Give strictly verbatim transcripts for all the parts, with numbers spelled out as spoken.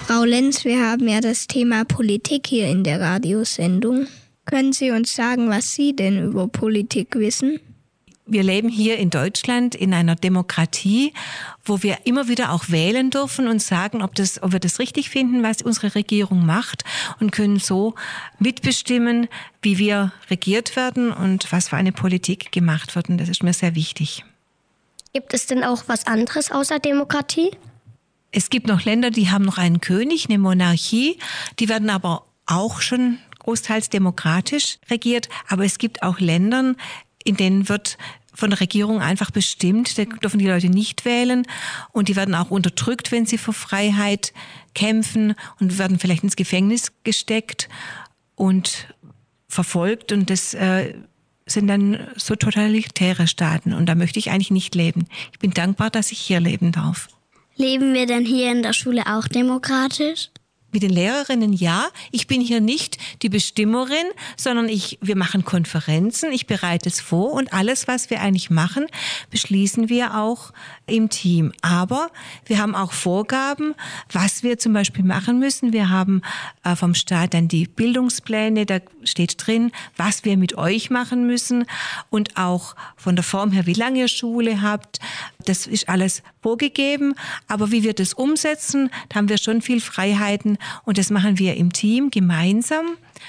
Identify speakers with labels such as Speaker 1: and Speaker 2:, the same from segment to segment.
Speaker 1: Frau Lenz, wir haben ja das Thema Politik hier in der Radiosendung. Können Sie uns sagen, was Sie denn über Politik wissen?
Speaker 2: Wir leben hier in Deutschland in einer Demokratie, wo wir immer wieder auch wählen dürfen und sagen, ob, das, ob wir das richtig finden, was unsere Regierung macht, und können so mitbestimmen, wie wir regiert werden und was für eine Politik gemacht wird. Und das ist mir sehr wichtig.
Speaker 3: Gibt es denn auch was anderes außer Demokratie?
Speaker 2: Es gibt noch Länder, die haben noch einen König, eine Monarchie. Die werden aber auch schon großteils demokratisch regiert. Aber es gibt auch Länder, in denen wird von der Regierung einfach bestimmt, da dürfen die Leute nicht wählen, und die werden auch unterdrückt, wenn sie für Freiheit kämpfen, und werden vielleicht ins Gefängnis gesteckt und verfolgt, und das äh, sind dann so totalitäre Staaten, und da möchte ich eigentlich nicht leben. Ich bin dankbar, dass ich hier leben darf.
Speaker 3: Leben wir denn hier in der Schule auch demokratisch?
Speaker 2: Mit den Lehrerinnen ja. Ich bin hier nicht die Bestimmerin, sondern ich, wir machen Konferenzen, ich bereite es vor, und alles, was wir eigentlich machen, beschließen wir auch im Team. Aber wir haben auch Vorgaben, was wir zum Beispiel machen müssen. Wir haben äh, vom Staat dann die Bildungspläne, da steht drin, was wir mit euch machen müssen, und auch von der Form her, wie lange ihr Schule habt. Das ist alles vorgegeben, aber wie wir das umsetzen, da haben wir schon viel Freiheiten, und das machen wir im Team gemeinsam.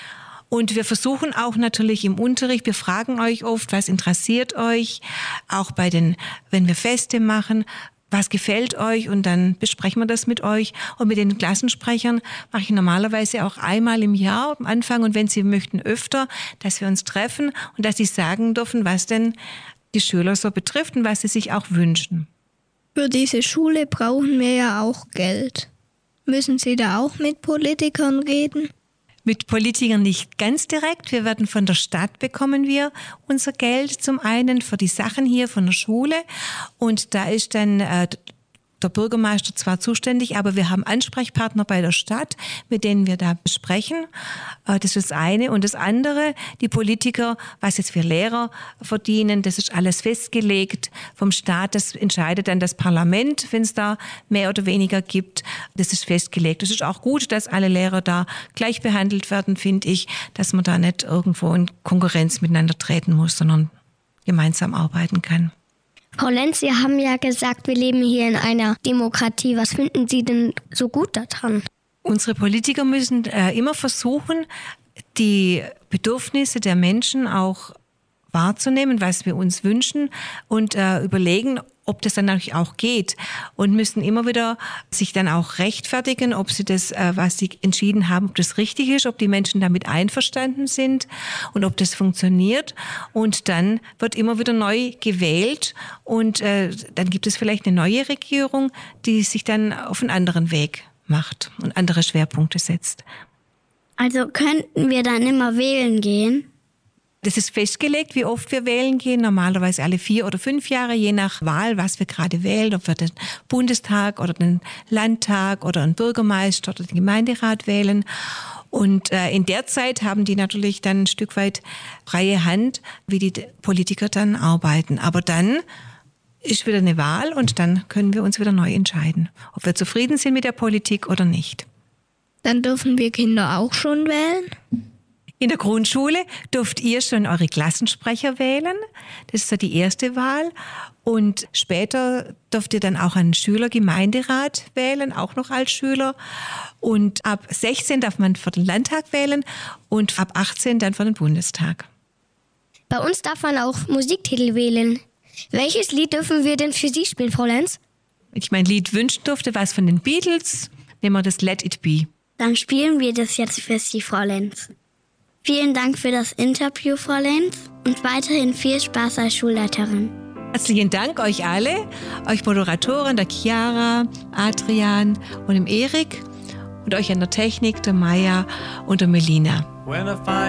Speaker 2: Und wir versuchen auch natürlich im Unterricht, wir fragen euch oft, was interessiert euch, auch bei den, wenn wir Feste machen, was gefällt euch, und dann besprechen wir das mit euch. Und mit den Klassensprechern mache ich normalerweise auch einmal im Jahr am Anfang, und wenn sie möchten öfter, dass wir uns treffen und dass sie sagen dürfen, was denn die Schüler so betrifft und was sie sich auch wünschen.
Speaker 1: Für diese Schule brauchen wir ja auch Geld. Müssen Sie da auch mit Politikern reden?
Speaker 2: Mit Politikern nicht ganz direkt. Wir werden von der Stadt bekommen wir unser Geld zum einen für die Sachen hier von der Schule, und da ist dann äh, der Bürgermeister zwar zuständig, aber wir haben Ansprechpartner bei der Stadt, mit denen wir da besprechen. Das ist das eine. Und das andere, die Politiker, was jetzt wir Lehrer verdienen, das ist alles festgelegt vom Staat. Das entscheidet dann das Parlament, wenn es da mehr oder weniger gibt. Das ist festgelegt. Es ist auch gut, dass alle Lehrer da gleich behandelt werden, finde ich, dass man da nicht irgendwo in Konkurrenz miteinander treten muss, sondern gemeinsam arbeiten kann.
Speaker 3: Frau Lenz, Sie haben ja gesagt, wir leben hier in einer Demokratie. Was finden Sie denn so gut daran?
Speaker 2: Unsere Politiker müssen äh, immer versuchen, die Bedürfnisse der Menschen auch wahrzunehmen, was wir uns wünschen, und äh, überlegen, ob das dann auch geht, und müssen immer wieder sich dann auch rechtfertigen, ob sie das, äh, was sie entschieden haben, ob das richtig ist, ob die Menschen damit einverstanden sind und ob das funktioniert. Und dann wird immer wieder neu gewählt, und äh, dann gibt es vielleicht eine neue Regierung, die sich dann auf einen anderen Weg macht und andere Schwerpunkte setzt.
Speaker 3: Also könnten wir dann immer wählen gehen?
Speaker 2: Das ist festgelegt, wie oft wir wählen gehen, normalerweise alle vier oder fünf Jahre, je nach Wahl, was wir gerade wählen, ob wir den Bundestag oder den Landtag oder einen Bürgermeister oder den Gemeinderat wählen. Und äh, in der Zeit haben die natürlich dann ein Stück weit freie Hand, wie die Politiker dann arbeiten. Aber dann ist wieder eine Wahl, und dann können wir uns wieder neu entscheiden, ob wir zufrieden sind mit der Politik oder nicht.
Speaker 1: Dann dürfen wir Kinder auch schon wählen?
Speaker 2: In der Grundschule dürft ihr schon eure Klassensprecher wählen. Das ist so die erste Wahl. Und später dürft ihr dann auch einen Schülergemeinderat wählen, auch noch als Schüler. Und ab sechzehn darf man für den Landtag wählen und ab achtzehn dann für den Bundestag.
Speaker 3: Bei uns darf man auch Musiktitel wählen. Welches Lied dürfen wir denn für Sie spielen, Frau Lenz?
Speaker 2: Wenn ich mein Lied wünschen durfte, was von den Beatles, nehmen wir das Let It Be.
Speaker 3: Dann spielen wir das jetzt für Sie, Frau Lenz. Vielen Dank für das Interview, Frau Lenz, und weiterhin viel Spaß als Schulleiterin.
Speaker 2: Herzlichen Dank euch alle, euch Moderatoren, der Chiara, Adrian und dem Erik, und euch an der Technik, der Maya und der Melina.